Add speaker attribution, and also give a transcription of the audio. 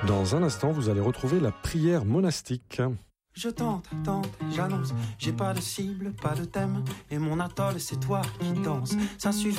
Speaker 1: Dans un instant, vous allez retrouver la prière monastique.
Speaker 2: Je tente, j'annonce. J'ai pas de cible, pas de thème. Et mon atoll, c'est toi qui danse. Ça suffit.